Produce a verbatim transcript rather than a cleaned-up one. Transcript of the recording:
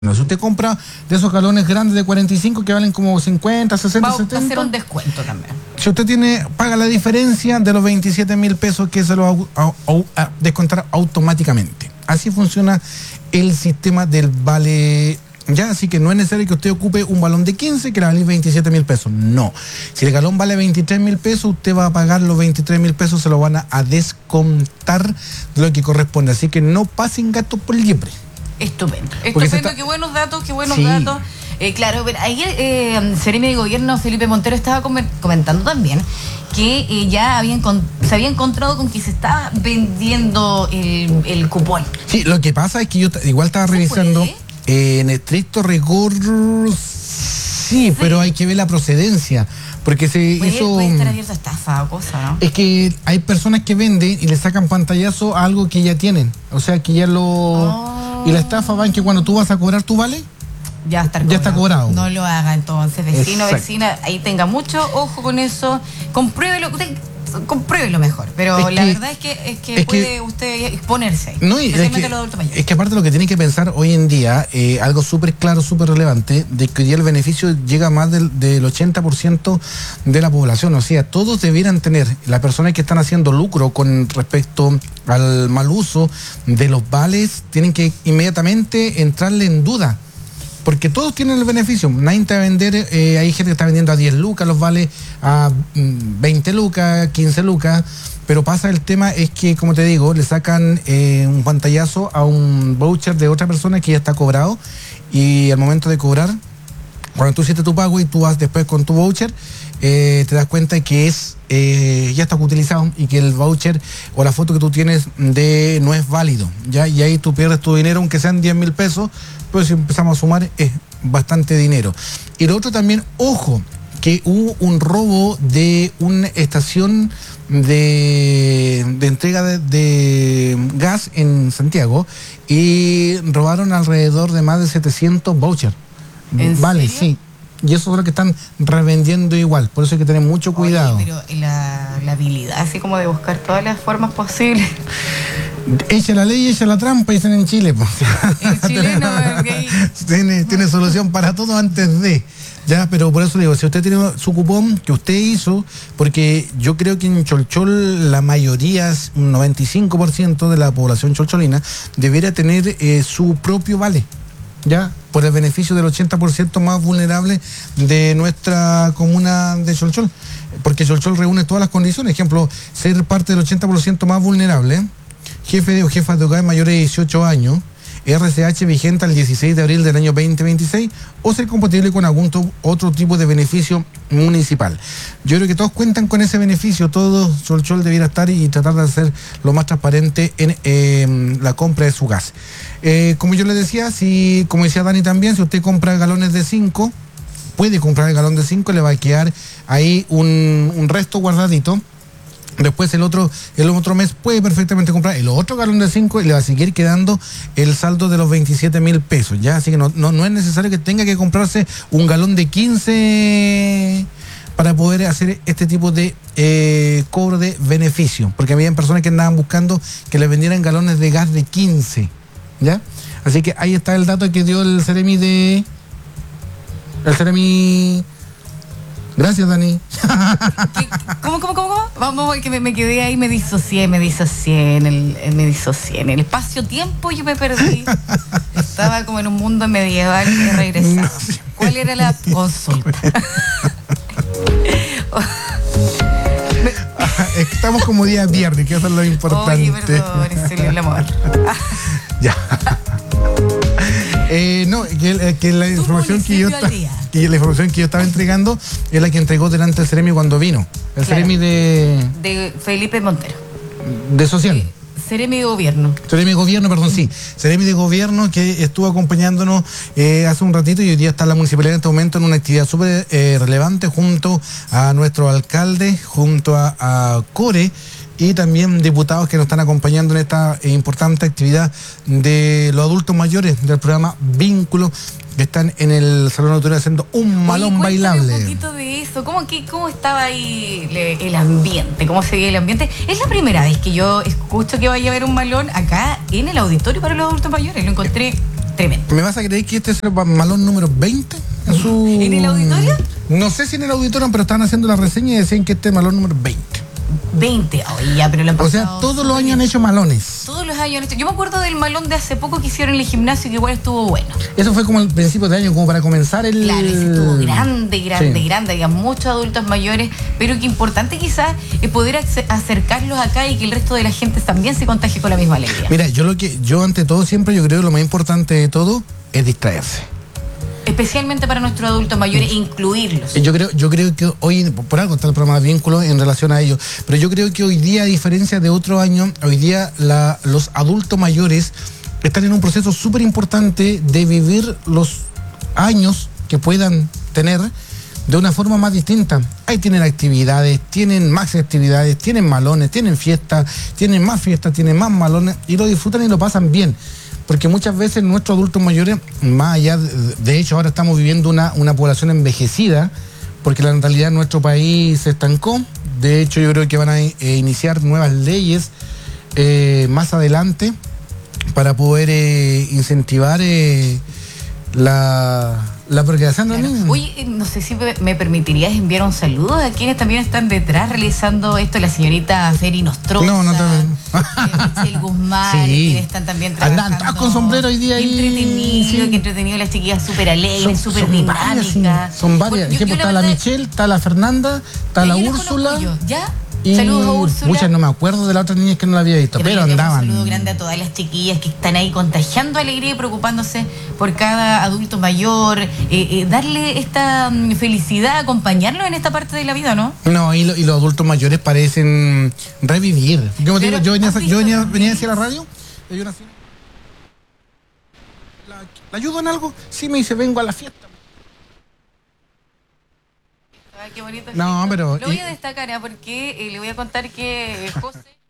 No, si usted compra de esos galones grandes de cuarenta y cinco que valen como cincuenta, sesenta, va setenta. Va a hacer un descuento también. Si usted tiene, paga la diferencia de los veintisiete mil pesos que se lo va a, a, a descontar automáticamente. Así funciona el sistema del vale. Ya, así que no es necesario que usted ocupe un balón de quince que le vale veintisiete mil pesos. No. Si el galón vale veintitrés mil pesos, usted va a pagar los veintitrés mil pesos, se lo van a, a descontar de lo que corresponde. Así que no pasen gatos por liebre. Estupendo, estupendo, está... qué buenos datos, qué buenos sí. datos. Eh, claro, ayer eh, Seremi de Gobierno Felipe Montero estaba comentando también que eh, ya habían se había encontrado con que se estaba vendiendo el, el cupón. Sí, lo que pasa es que yo igual estaba revisando, eh, en estricto rigor, sí, sí, pero hay que ver la procedencia. Porque se puede, hizo. Puede estar abierta estafa o cosa, ¿no? Es que hay personas que venden y le sacan pantallazo a algo que ya tienen. O sea, que ya lo. Oh. Y la estafa va en que cuando tú vas a cobrar tu vale, ya está, ya está cobrado. No lo haga entonces, vecino, Exacto. vecina, ahí tenga mucho ojo con eso. Compruébelo, usted compruébelo mejor. Pero es la que, verdad es que, es que es puede que, usted exponerse. No, y es, que, es que aparte lo que tiene que pensar hoy en día, eh, algo súper claro, súper relevante, de que hoy día el beneficio llega a más del, del ochenta por ciento de la población. O sea, todos debieran tener, las personas que están haciendo lucro con respecto al mal uso de los vales, tienen que inmediatamente entrarle en duda. Porque todos tienen el beneficio. Nadie te va a vender, eh, hay gente que está vendiendo a diez lucas, los vale a veinte lucas, quince lucas, pero pasa el tema es que, como te digo, le sacan eh, un pantallazo a un voucher de otra persona que ya está cobrado y al momento de cobrar, cuando tú hiciste tu pago y tú vas después con tu voucher, eh, te das cuenta que es eh, ya está utilizado y que el voucher o la foto que tú tienes de no es válido, ¿ya? Y ahí tú pierdes tu dinero, aunque sean diez mil pesos, pero si empezamos a sumar es bastante dinero. Y lo otro también, ojo, que hubo un robo de una estación de, de entrega de, de gas en Santiago y robaron alrededor de más de setecientos vouchers. Vale, serio? Sí. Y eso es lo que están revendiendo igual. Por eso hay que tener mucho cuidado. Oye, pero la, la habilidad, así como de buscar todas las formas posibles. Echa la ley, echa la trampa, dicen en Chile. Pues. El chileno, okay. tiene, tiene solución para todo antes de. Ya, pero por eso le digo, si usted tiene su cupón que usted hizo, porque yo creo que en Cholchol la mayoría, un noventa y cinco por ciento de la población cholcholina, debería tener eh, su propio vale. Ya, por el beneficio del ochenta por ciento más vulnerable de nuestra comuna de Cholchol, porque Cholchol reúne todas las condiciones, ejemplo, ser parte del ochenta por ciento más vulnerable, jefe o jefa de hogar mayores de dieciocho años, R C H vigente al dieciséis de abril del año veinte veintiséis o ser compatible con algún to- otro tipo de beneficio municipal. Yo creo que todos cuentan con ese beneficio, todo Cholchol debiera estar y tratar de hacer lo más transparente en eh, la compra de su gas. Eh, como yo le decía, si, como decía Dani también, si usted compra galones de cinco, puede comprar el galón de cinco, le va a quedar ahí un, un resto guardadito. Después el otro, el otro mes puede perfectamente comprar el otro galón de cinco y le va a seguir quedando el saldo de los veintisiete mil pesos, ¿ya? Así que no, no, no es necesario que tenga que comprarse un galón de quince para poder hacer este tipo de eh, cobro de beneficio, porque había personas que andaban buscando que les vendieran galones de gas de quince, ¿ya? Así que ahí está el dato que dio el Seremi de... El Seremi... Gracias, Dani. ¿Cómo, cómo, cómo, cómo? Vamos, que me, me quedé ahí, me disocié, me disocié en el, me disocié en el espacio-tiempo, yo me perdí. Estaba como en un mundo medieval y he regresado. ¿Cuál era la consulta? Estamos como día viernes, que eso es lo importante. Oye, perdón, es el amor. Ya. Eh, no, que, que la información que yo ta, que la información que yo estaba entregando es la que entregó delante del Seremi cuando vino. El claro. Seremi de... De Felipe Montero. De Social. Eh, Seremi de Gobierno. Seremi de Gobierno, perdón, sí. Seremi de Gobierno que estuvo acompañándonos eh, hace un ratito y hoy día está la municipalidad en este momento en una actividad súper eh, relevante junto a nuestro alcalde, junto a, a Core, y también diputados que nos están acompañando en esta eh, importante actividad de los adultos mayores del programa Vínculo, que están en el Salón Autoridad haciendo un malón Oye, bailable. Un poquito de eso, ¿cómo, qué, cómo estaba ahí le, el ambiente? ¿Cómo se veía el ambiente? Es la primera vez que yo escucho que vaya a haber un malón acá en el auditorio para los adultos mayores. Lo encontré tremendo. ¿Me vas a creer que este es el malón número veinte? ¿En, su... ¿En el auditorio? No sé si en el auditorio, pero estaban haciendo la reseña y decían que este es el malón número veinte. veinte, oye, ya, pero lo han O sea, todos los años han hecho malones. Todos los años han hecho. Yo me acuerdo del malón de hace poco que hicieron en el gimnasio, que igual estuvo bueno. Eso fue como al principio de año, como para comenzar el... Claro, ese estuvo grande, grande, sí. grande. Había muchos adultos mayores, pero que importante quizás es poder acercarlos acá y que el resto de la gente también se contagie con la misma alegría. Mira, yo lo que, yo ante todo siempre, yo creo que lo más importante de todo es distraerse. Especialmente para nuestros adultos mayores, incluirlos. Yo creo, yo creo que hoy, por algo está el programa de vínculos en relación a ello, pero yo creo que hoy día, a diferencia de otros años, hoy día la, los adultos mayores están en un proceso súper importante de vivir los años que puedan tener de una forma más distinta. Ahí tienen actividades, tienen más actividades, tienen malones, tienen fiestas, tienen más fiestas, tienen más malones y lo disfrutan y lo pasan bien. Porque muchas veces nuestros adultos mayores, más allá, de, de hecho ahora estamos viviendo una, una población envejecida, porque la natalidad en nuestro país se estancó. De hecho yo creo que van a eh, iniciar nuevas leyes eh, más adelante para poder eh, incentivar eh, la, la procreación de los niños. Oye, no sé si me permitirías enviar un saludo a quienes también están detrás realizando esto, la señorita Feri Nostroza, no, no te... eh, Michelle Guzmán, sí. Quienes están también trabajando. Andan con sombrero hoy día ahí. Entretenido, sí. Qué entretenido, las chiquillas súper alegres, súper dinámicas. Varias, sí. Son varias. Bueno, ejemplo, está la, la Michelle, está la Fernanda, está la Úrsula. ¿Ya? Y saludos a Úrsula. Muchas no me acuerdo de las otras niñas que no la había visto, pero, pero andaban. Un saludo grande a todas las chiquillas que están ahí contagiando alegría y preocupándose por cada adulto mayor, eh, eh, darle esta um, felicidad, acompañarlo en esta parte de la vida, ¿no? No, y, lo, y los adultos mayores parecen revivir. Yo, digo, yo venía, yo venía, venía hacia la radio, y yo nací. ¿La, ¿La ayudo en algo? Sí, me dice, vengo a la fiesta. Ay, qué bonito. No, pero... Lo voy a destacar, ¿eh? Porque eh, le voy a contar que José...